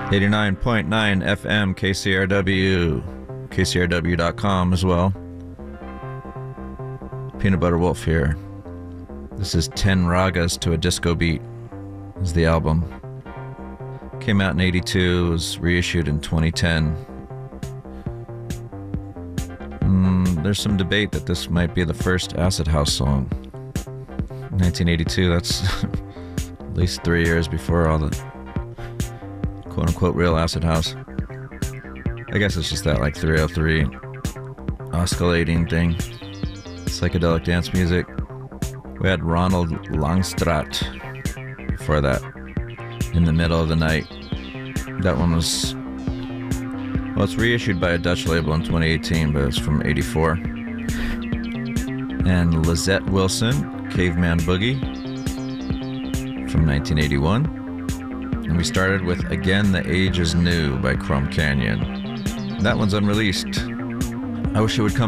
89.9 FM KCRW, KCRW.com as well. Peanut Butter Wolf here. This is 10 Ragas to a Disco Beat is the album. Came out in 82, was reissued in 2010. There's some debate that this might be the first Acid House song. 1982, that's at least 3 years before all the quote-unquote real Acid House. I guess it's just that like 303 oscillating thing. Psychedelic dance music. We had Ronald Langstraat before that, In the Middle of the Night. That one was, well, it's reissued by a Dutch label in 2018, but it's from 84. And Lizette Wilson, Caveman Boogie, from 1981. And we started with Again the Age is New by Chrome Canyon. That one's unreleased. I wish it would come